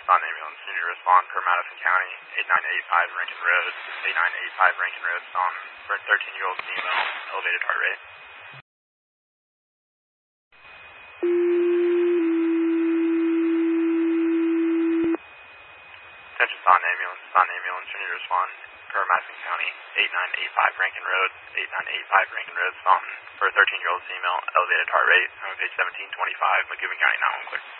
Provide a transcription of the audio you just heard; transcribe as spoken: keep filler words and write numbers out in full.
Sun ambulance, you need to respond per Madison County, eight nine eight five Rankin Road, eight nine eight five Rankin Road, um, for a thirteen-year-old female, elevated heart rate. Attention Sun ambulance, Sun ambulance, you need to respond per Madison County, eight nine eight five Rankin Road, eight nine eight five Rankin Road, um, for a thirteen-year-old female, elevated heart rate, I'm on page seventeen twenty-five, McGowan County nine one one clear.